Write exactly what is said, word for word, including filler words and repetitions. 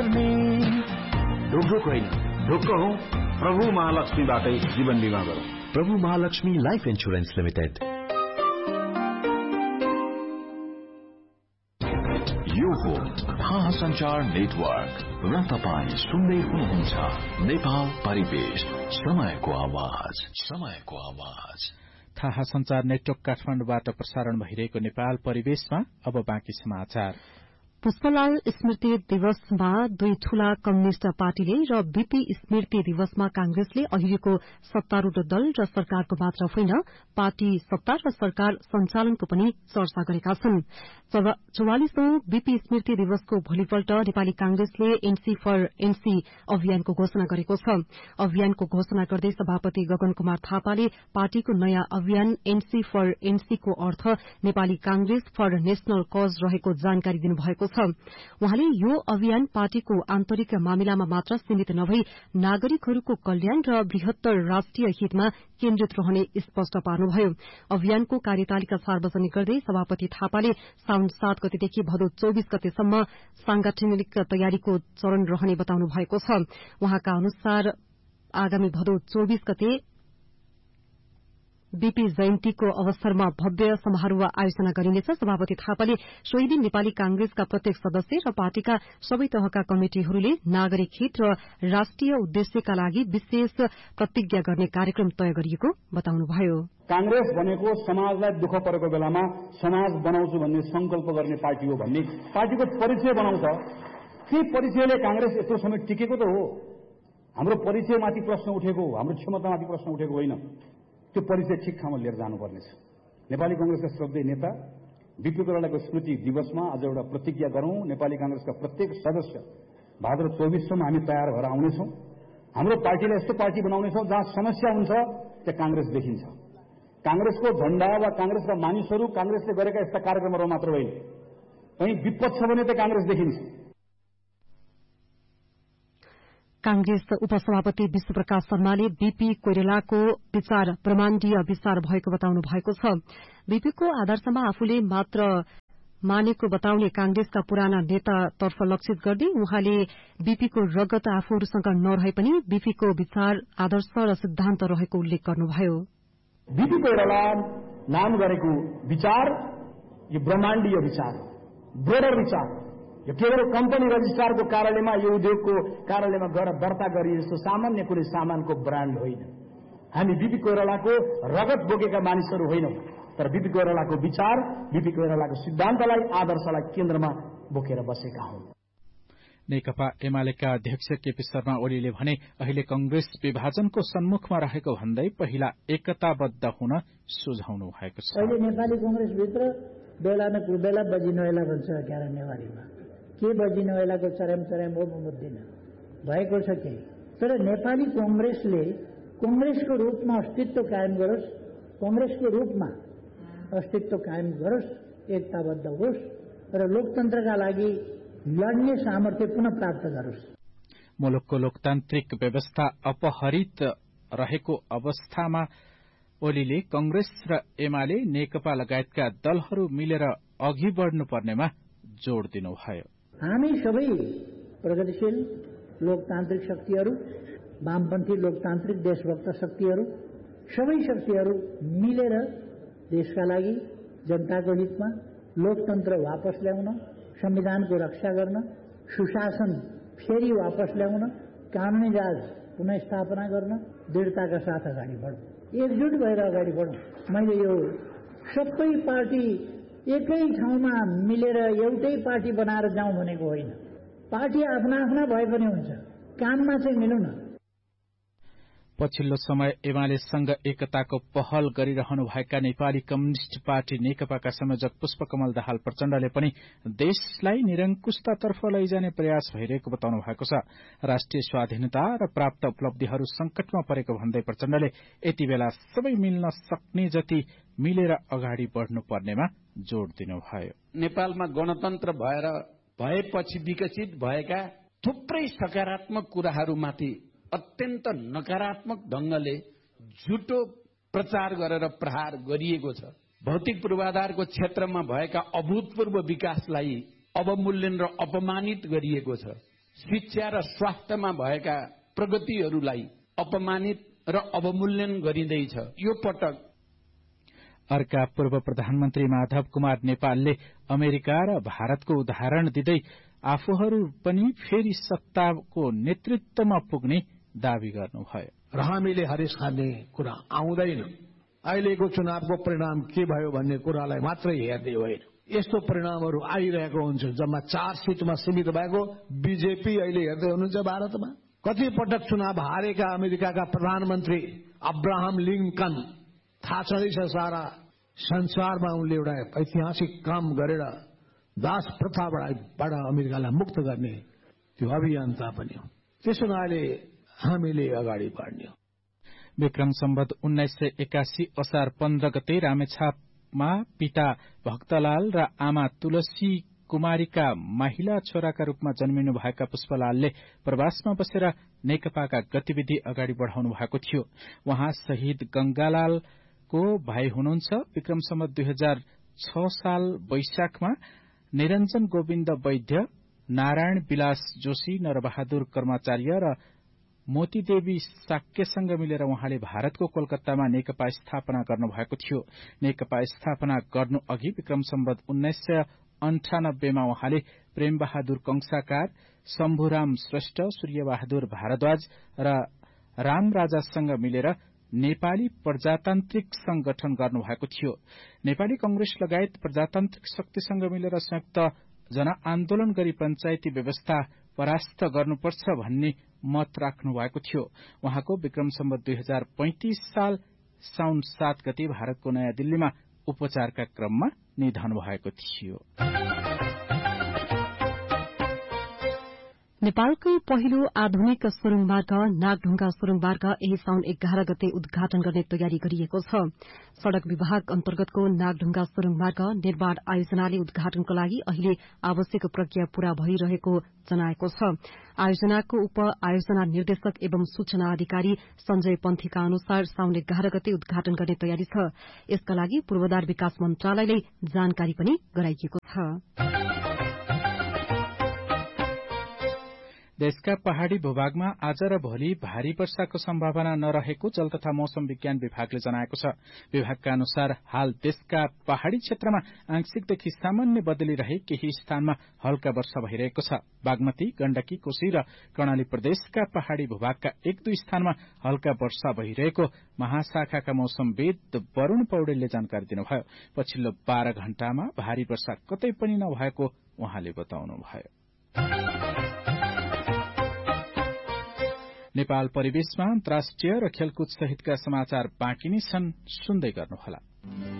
गर्ने ढोकढोक होइन ढोक्क हौ प्रभु महालक्ष्मीबाटै जीवन बीमा गरौं। प्रभु महालक्ष्मी लाइफ इन्स्योरेन्स लिमिटेड। यो हो थाहा संचार नेटवर्क र तपाईं सुन्दै हुनुहुन्छ नेपाल परिवेश, समयको आवाज, समयको आवाज। थाहा संचार नेटवर्क काठमाडौँबाट प्रसारण भइरहेको नेपाल परिवेशमा अब बाँकी समाचार। पुष्पलाल स्मृति दिवसमा दुई ठूला कम्युनिष्ट पार्टीले र बीपी स्मृति दिवसमा कांग्रेसले अहिलेको सत्तारूढ़ दल र सरकारको मात्र होइन पार्टी सत्ता र सरकार सञ्चालनको पनि चर्चा गरेका छन्। चौवालीसौं बीपी स्मृति दिवसको भोलिपल्ट नेपाली कांग्रेसले एनसी फर एनसी अभियानको घोषणा गरेको छ। अभियानको घोषणा गर्दै सभापति गगन कुमार थापाले पार्टीको नयाँ अभियान एनसी फर एनसी को अर्थ Nepali Congress for national cause रहेको जानकारी दिनुभएको छ। उहाँले यो अभियान पार्टीको आन्तरिक मामिलामा मात्र सीमित नभई नागरिकहरूको कल्याण र बृहत्तर राष्ट्रिय हितमा केन्द्रित रहने स्पष्ट पार्नुभयो। अभियानको कार्यतालिका सार्वजनिक गर्दै सभापति थापाले साउन सात गतेदेखि भदौ चौबीस गतेसम्म सांगठनिक तयारीको चरण रहने बताउनु भएको छ। उहाँका अनुसार आगामी भदौ चौबीस गते बीपी जयन्तीको अवसरमा भव्य समारोह आयोजना गरिनेछ। सभापति थापाले सोही दिन नेपाली कांग्रेसका प्रत्येक सदस्य र पार्टीका सबै तहका कमिटिहरूले नागरिक हित र राष्ट्रिय उद्देश्यका लागि विशेष प्रतिज्ञा गर्ने कार्यक्रम तय गरिएको बताउनुभयो। कांग्रेस भनेको समाजलाई दुःख परेको बेलामा समाज बनाउँछु भन्ने संकल्प गर्ने पार्टी हो भन्ने पार्टीको परिचय बनाउँछ। के परिचयले कांग्रेस यत्रो समय टिकेको त हो। हाम्रो परिचयमाथि प्रश्न उठेको, हाम्रो क्षमतामाथि प्रश्न उठेको होइन। त्यो परिचय ठिक ठाउँमा लिएर जानुपर्नेछ। नेपाली कांग्रेसका श्रद्धेय नेता बीपी कोइरालाको स्मृति दिवसमा आज एउटा प्रतिज्ञा गरौं। नेपाली कांग्रेसका प्रत्येक सदस्य भाद्र चौबीससम्म हामी तयार भएर आउनेछौं। हाम्रो पार्टीलाई यस्तो पार्टी बनाउनेछौं जहाँ समस्या हुन्छ त्यहाँ कांग्रेस देखिन्छ। कांग्रेसको झण्डा वा कांग्रेसका मानिसहरू कांग्रेसले गरेका यस्ता कार्यक्रमहरू मात्र होइन, कहीँ विपद छ भने त कांग्रेस देखिन्छ। कांग्रेस उपसभापति विश्वप्रकाश शर्माले बीपी कोइरालाको विचार ब्रह्माण्डीय विचार भएको बताउनु भएको छ। बीपीको आदर्शमा आफूले मात्र मानेको बताउने कांग्रेसका पुराना नेतातर्फ लक्षित गर्दै उहाँले बीपीको रगत आफूहरूसँग नरहे पनि बीपीको विचार आदर्श र सिद्धान्त रहेको उल्लेख गर्नुभयो। बीपी कोइराला नाम गरेको विचार यो ब्रह्माण्डीय विचार, ब्रोडर विचार, यो केवल कम्पनी रजिस्ट्रारको कार्यालयमा यो उद्योगको कार्यालयमा गएर दर्ता गरिए जस्तो सामान्य कुनै सामानको ब्रान्ड होइन। हामी बीपी कोइरालाको रगत बोकेका मानिसहरू होइनौं, तर बीपी कोइरालाको विचार, बीपी कोइरालाको सिद्धान्तलाई, आदर्शलाई केन्द्रमा बोकेर बसेका हौं। नेकपा एमालेका अध्यक्ष केपी शर्मा ओलीले भने अहिले कंग्रेस विभाजनको सन्मुखमा रहेको भन्दै पहिला एकताबद्ध हुन सुझाउनु भएको छ। अहिले नेपाली कंग्रेसभित्र बेला न बेला बजिनवेला भन्छ ग्यारा नेवारीमा, के बजिनवेलाको चरम चरम हो मुद्दिन भएको छ के। तर नेपाली कंग्रेसले कंग्रेसको रूपमा अस्तित्व कायम गरोस्, कंग्रेसको रूपमा अस्तित्व कायम गरोस्, एकताबद्ध होस् र लोकतन्त्रका लागि लड्ने सामर्थ्य पुनः प्राप्त गरोस्। मुलुकको लोकतान्त्रिक व्यवस्था अपहरित रहेको अवस्थामा ओलीले कंग्रेस र एमाले नेकपा लगायतका दलहरू मिलेर अघि बढ्नुपर्नेमा जोड़ दिनुभयो। हामी सबै प्रगतिशील लोकतान्त्रिक शक्तिहरू, वामपन्थी लोकतान्त्रिक देशभक्त शक्तिहरू, सबै शक्तिहरू मिलेर देशका लागि जनताको हितमा लोकतन्त्र वापस ल्याउन, संविधानको रक्षा गर्न, सुशासन फेरि वापस ल्याउन, कानूनी राज पुनः स्थापना गर्न दृढताका साथ अगाडि बढौं, एकजुट भएर अगाडि बढौं। मैले यो सबै पार्टी एकै ठाउँमा मिलेर एउटै पार्टी बनाएर जाउँ भनेको होइन। पार्टी आफ्ना आफ्ना भए पनि हुन्छ, काममा चाहिँ मिलौं न। पछिल्लो समय एमालेसँग एकताको पहल गरिरहनुभएका नेपाली कम्युनिष्ट पार्टी नेकपाका संयोजक पुष्पकमल दाहाल प्रचण्डले पनि देशलाई निरंकुशतातर्फ लैजाने प्रयास भइरहेको बताउनु भएको छ। राष्ट्रिय स्वाधीनता र प्राप्त उपलब्धिहरू संकटमा परेको भन्दै प्रचण्डले यति बेला सबै मिल्न सक्ने जति मिलेर अगाडि बढ्नुपर्नेमा जोड़ दिनुभयो। नेपालमा गणतन्त्र भएर भएपछि विकसित भएका थुप्रै सकारात्मक कुराहरूमाथि अत्यन्त नकारात्मक ढंगले झुटो प्रचार गरेर प्रहार गरिएको छ। भौतिक पूर्वाधारको क्षेत्रमा भएका अभूतपूर्व विकासलाई अवमूल्यन र अपमानित गरिएको छ। शिक्षा र स्वास्थ्यमा भएका प्रगतिहरूलाई अपमानित र अवमूल्यन गरिँदैछ। यो पटक अर्का पूर्व प्रधानमन्त्री माधव कुमार नेपालले अमेरिका र भारतको उदाहरण दिँदै आफूहरू पनि फेरि सत्ताको नेतृत्वमा पुग्ने दावी गर्नुभयो। र हामीले हरेस खाने कुरा आउँदैन। अहिलेको चुनावको परिणाम के भयो भन्ने कुरालाई मात्रै हेर्ने होइन। यस्तो परिणामहरू आइरहेको हुन्छ। जम्मा चार सीटमा सीमित भएको बीजेपी अहिले हेर्दै हुनुहुन्छ भारतमा। कति पटक चुनाव हारेका अमेरिकाका प्रधानमन्त्री अब्राहम लिंकन, थाहा छँदैछ सारा संसारमा उनले एउटा ऐतिहासिक काम गरेर दास प्रथाबाट अमेरिकालाई मुक्त गर्ने त्यो अभियन्ता पनि हो। त्यसो हुनाले हामीले अगाडि बढ्ने हो। विक्रम सम्वत उन्नाइस सय एकासी असार पन्ध्र गते रामेछापमा पिता भक्तलाल र आमा तुलसी कुमारीका महिला छोराका रूपमा जन्मिनु भएका पुष्पलालले प्रवासमा बसेर नेकपाका गतिविधि अगाडि बढ़ाउनु भएको थियो। उहाँ शहीद गंगालालको भाइ हुनुहुन्छ। विक्रम सम्वत दुई हजार छ साल वैशाखमा निरञ्जन गोविन्द वैद्य, नारायण विलास जोशी, नरबहादुर कर्माचार्य र मोतीदेवी साक्यसँग मिलेर उहाँले भारतको कोलकातामा नेकपा स्थापना गर्नुभएको थियो। नेकपा स्थापना गर्नु अघि विक्रम सम्वत उन्नाइस सय अन्ठानब्बेमा उहाँले प्रेमबहादुर कंसाकार, शम्भुराम श्रेष्ठ, सूर्यबहादुर भारद्वाज र रामराजासँग मिलेर नेपाली प्रजातान्त्रिक संगठन गर्नुभएको थियो। नेपाली कंग्रेस लगायत प्रजातान्त्रिक शक्तिसँग मिलेर संयुक्त जनआन्दोलन गरी पञ्चायती व्यवस्था परास्त गर्नुपर्छ भन्ने मत राख्नु भएको थियो। उहाँको विक्रम सम्वत दुई हजार पैंतिस साल साउन सात गते भारतको नयाँ दिल्लीमा उपचारका क्रममा निधन भएको थियो। नेपालको पहिलो आधुनिक सुरुङ मार्ग नागढुंगा सुरुङ मार्ग यही साउन एघार गते उद्घाटन गर्ने तयारी गरिएको छ। सड़क विभाग अन्तर्गतको नागढुंगा सुरुङ मार्ग निर्माण आयोजनाले उद्घाटनको लागि अहिले आवश्यक प्रक्रिया पूरा भइरहेको जनाएको छ। आयोजनाको उप आयोजना निर्देशक एवं सूचना अधिकारी संजय पन्थीका अनुसार साउन एघार गते उद्घाटन गर्ने तयारी छ। यसका लागि पूर्वाधार विकास मन्त्रालयले जानकारी पनि गराइएको छ। देशका पहाड़ी भूभागमा आज र भोलि भारी वर्षाको सम्भावना नरहेको जल तथा मौसम विज्ञान विभागले जनाएको छ। विभागका अनुसार हाल देशका पहाड़ी क्षेत्रमा आंशिकदेखि सामान्य बदली रहे केही स्थानमा हल्का वर्षा भइरहेको छ। बागमती, गण्डकी, कोशी र कर्णाली प्रदेशका पहाड़ी भूभागका एक दुई स्थानमा हल्का वर्षा भइरहेको महाशाखाका मौसमविद वरूण पौडेलले जानकारी दिनुभयो। पछिल्लो बाह्र घण्टामा भारी वर्षा कतै पनि नभएको उहाँले बताउनुभयो। नेपाल परिवेशमा अन्तर्राष्ट्रिय र खेलकुद सहितका समाचार बाँकी नै छन्, सुन्दै गर्नुहोला।